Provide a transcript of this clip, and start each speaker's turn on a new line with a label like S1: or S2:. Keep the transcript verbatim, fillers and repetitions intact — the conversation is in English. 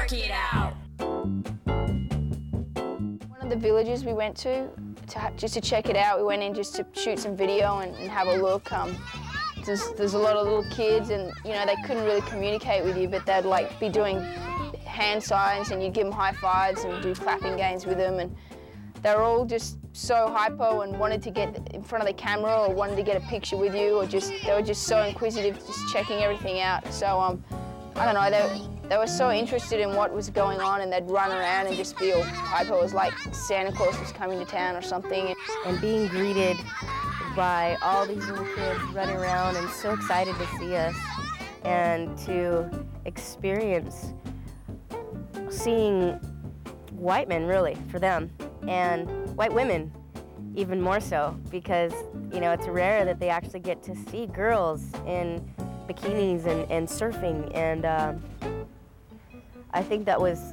S1: Work It Out.
S2: One of the villages we went to, to ha just to check it out, we went in just to shoot some video and, and have a look. Um, there's, there's a lot of little kids and, you know, they couldn't really communicate with you, but they'd like be doing hand signs and you'd give them high fives and do clapping games with them. And they were all just so hypo and wanted to get in front of the camera or wanted to get a picture with you, or just, they were just so inquisitive, just checking everything out. So, um, I don't know, they, they were so interested in what was going on and they'd run around and just be all hypo. It was like Santa Claus was coming to town or something.
S3: And being greeted by all these little kids running around and so excited to see us and to experience seeing white men, really, for them, and white women even more so, because, you know, it's rare that they actually get to see girls in bikinis and, and surfing, and um, I think that was